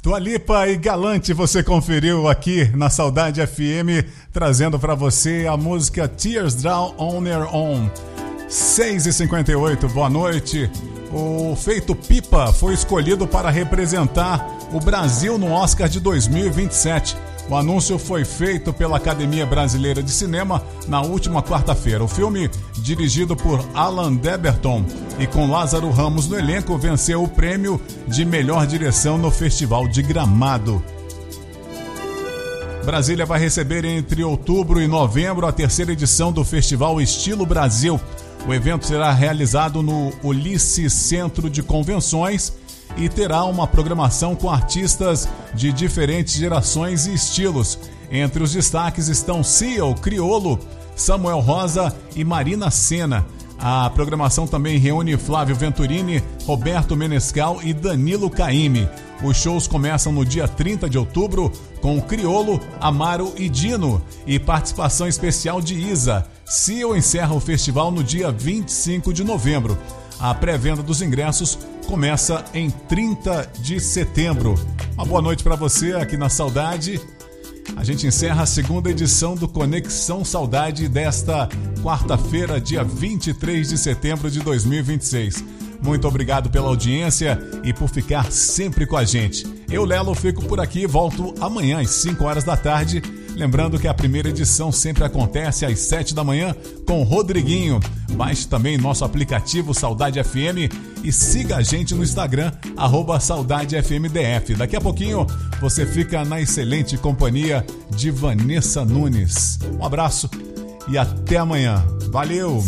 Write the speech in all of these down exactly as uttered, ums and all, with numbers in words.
Dua Lipa e Galante você conferiu aqui na Saudade F M, trazendo para você a música Tears Down on Your Own. seis e cinquenta e oito, boa noite. O feito Pipa foi escolhido para representar o Brasil no Oscar de dois mil e vinte e sete. O anúncio foi feito pela Academia Brasileira de Cinema na última quarta-feira. O filme, dirigido por Alan Deberton e com Lázaro Ramos no elenco, venceu o prêmio de melhor direção no Festival de Gramado. Brasília vai receber entre outubro e novembro a terceira edição do Festival Estilo Brasil. O evento será realizado no Ulisses Centro de Convenções e terá uma programação com artistas de diferentes gerações e estilos. Entre os destaques estão Seal, Criolo, Samuel Rosa e Marina Sena. A programação também reúne Flávio Venturini, Roberto Menescal e Danilo Caymmi. Os shows começam no dia trinta de outubro com Criolo, Amaro e Dino e participação especial de Isa. Seal encerra o festival no dia vinte e cinco de novembro. A pré-venda dos ingressos começa em trinta de setembro. Uma boa noite para você aqui na Saudade. A gente encerra a segunda edição do Conexão Saudade desta quarta-feira, dia vinte e três de setembro de dois mil e vinte e seis. Muito obrigado pela audiência e por ficar sempre com a gente. Eu, Lelo, fico por aqui, volto amanhã às cinco horas da tarde. Lembrando que a primeira edição sempre acontece às sete da manhã com o Rodriguinho. Baixe também nosso aplicativo Saudade F M e siga a gente no Instagram, arroba Saudade F M D F. Daqui a pouquinho você fica na excelente companhia de Vanessa Nunes. Um abraço e até amanhã. Valeu!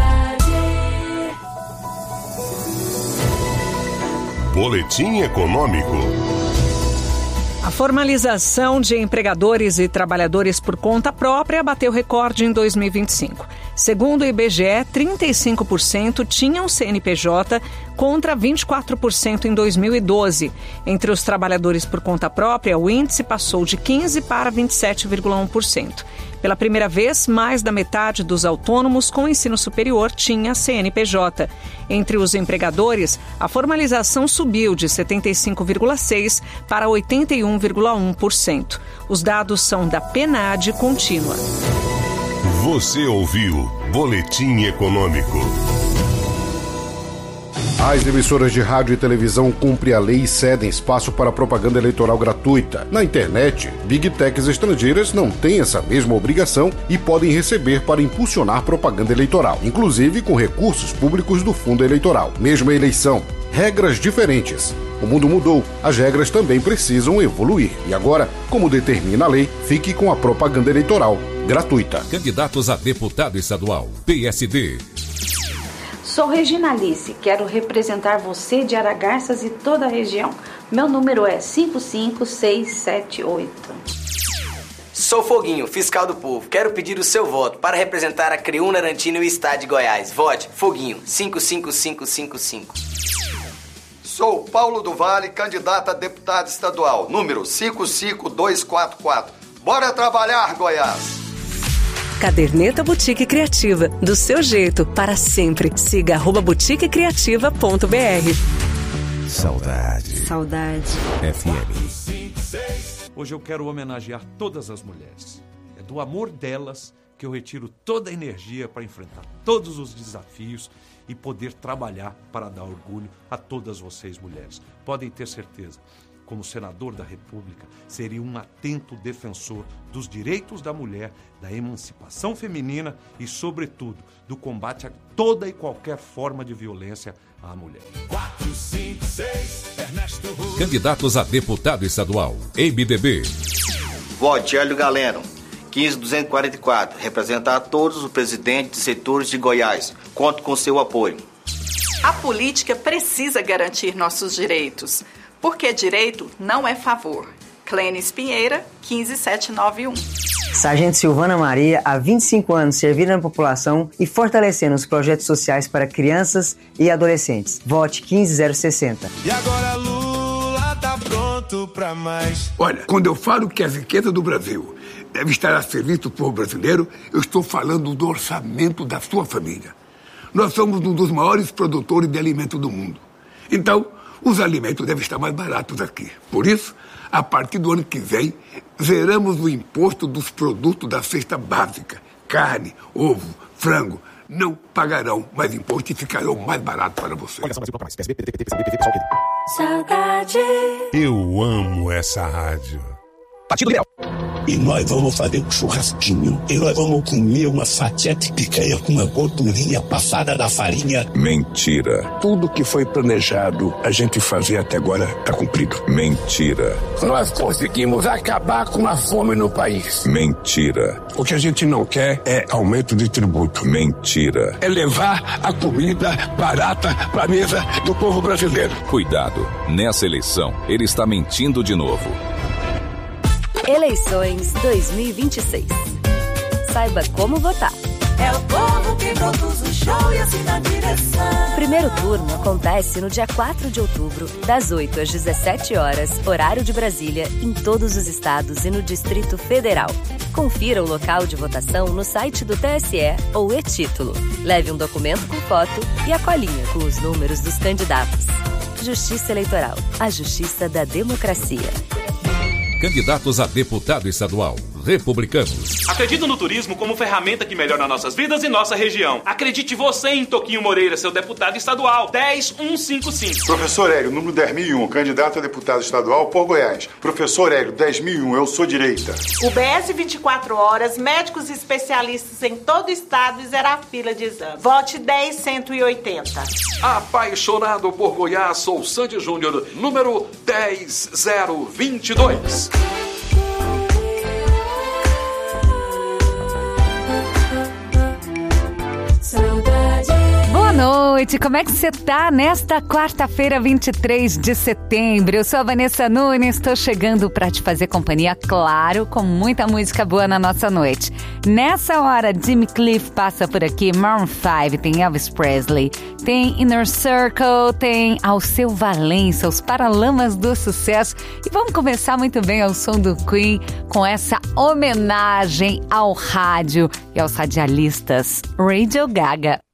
Boletim Econômico. A formalização de empregadores e trabalhadores por conta própria bateu recorde em dois mil e vinte e cinco. Segundo o I B G E, trinta e cinco por cento tinham C N P J contra vinte e quatro por cento em dois mil e doze. Entre os trabalhadores por conta própria, o índice passou de quinze por cento para vinte e sete vírgula um por cento. Pela primeira vez, mais da metade dos autônomos com ensino superior tinha C N P J. Entre os empregadores, a formalização subiu de setenta e cinco vírgula seis por cento para oitenta e um vírgula um por cento. Os dados são da PNAD contínua. Você ouviu Boletim Econômico. As emissoras de rádio e televisão cumprem a lei e cedem espaço para propaganda eleitoral gratuita. Na internet, Big Techs estrangeiras não têm essa mesma obrigação e podem receber para impulsionar propaganda eleitoral, inclusive com recursos públicos do fundo eleitoral. Mesma eleição, regras diferentes. O mundo mudou, as regras também precisam evoluir. E agora, como determina a lei, fique com a propaganda eleitoral gratuita. Candidatos a deputado estadual, P S D. Sou Regina Alice, quero representar você de Aragarças e toda a região. Meu número é cinco cinco seis sete oito. Sou Foguinho, fiscal do povo. Quero pedir o seu voto para representar a Creúna, Arantina e o estado de Goiás. Vote Foguinho, cinco cinco cinco cinco cinco. Sou Paulo do Vale, candidato a deputado estadual, número cinco cinco dois quatro quatro. Bora trabalhar, Goiás! Caderneta Boutique Criativa, do seu jeito, para sempre. Siga arroba boutique criativa ponto b r. Saudade. Saudade. F M. Hoje eu quero homenagear todas as mulheres. É do amor delas que eu retiro toda a energia para enfrentar todos os desafios e poder trabalhar para dar orgulho a todas vocês, mulheres. Podem ter certeza. Como senador da República, seria um atento defensor dos direitos da mulher, da emancipação feminina e, sobretudo, do combate a toda e qualquer forma de violência à mulher. quatro, cinco, seis, Ernesto Rui. Candidatos a deputado estadual, M D B. Vote Hélio Galeno, quinze mil duzentos e quarenta e quatro, representar a todos os presidentes de setores de Goiás. Conto com seu apoio. A política precisa garantir nossos direitos. Porque direito não é favor. Clênis Pinheira, quinze mil setecentos e noventa e um. Sargento Silvana Maria, há vinte e cinco anos servindo a população e fortalecendo os projetos sociais para crianças e adolescentes. Vote quinze mil sessenta. E agora Lula tá pronto pra mais. Olha, quando eu falo que a riqueza do Brasil deve estar a serviço do povo brasileiro, eu estou falando do orçamento da sua família. Nós somos um dos maiores produtores de alimento do mundo. Então, os alimentos devem estar mais baratos aqui. Por isso, a partir do ano que vem, zeramos o imposto dos produtos da cesta básica. Carne, ovo, frango, não pagarão mais imposto e ficarão mais baratos para você. Saudade. Eu amo essa rádio. Partido Liberal. E nós vamos fazer um churrasquinho. E nós vamos comer uma fatia de picanha com uma gordurinha passada da farinha. Mentira. Tudo que foi planejado a gente fazer até agora está cumprido. Mentira. Nós conseguimos acabar com a fome no país. Mentira. O que a gente não quer é aumento de tributo. Mentira. É levar a comida barata para a mesa do povo brasileiro. Cuidado, nessa eleição ele está mentindo de novo. Eleições dois mil e vinte e seis. Saiba como votar. É o povo que produz o show e assina a direção. O primeiro turno acontece no dia quatro de outubro, das oito às dezessete horas, horário de Brasília, em todos os estados e no Distrito Federal. Confira o local de votação no site do T S E ou e-título. Leve um documento com foto e a colinha com os números dos candidatos. Justiça Eleitoral. A justiça da democracia. Candidatos a deputado estadual. Republicanos. Acredito no turismo como ferramenta que melhora nossas vidas e nossa região. Acredite você em Toquinho Moreira, seu deputado estadual. dez mil cento e cinquenta e cinco. Professor Hélio, número dez mil e um, candidato a deputado estadual por Goiás. Professor Hélio, dez mil e um, eu sou direita. U B S vinte e quatro horas, médicos especialistas em todo o estado e zerar fila de exame. Vote dez mil cento e oitenta. Apaixonado por Goiás, sou Sandy Júnior, número dez mil vinte e dois. Boa noite, como é que você tá nesta quarta-feira, vinte e três de setembro? Eu sou a Vanessa Nunes, estou chegando para te fazer companhia, claro, com muita música boa na nossa noite. Nessa hora, Jimmy Cliff passa por aqui, Maroon cinco, tem Elvis Presley, tem Inner Circle, tem Alceu Valença, os Paralamas do Sucesso. E vamos começar muito bem ao som do Queen com essa homenagem ao rádio e aos radialistas, Radio Gaga.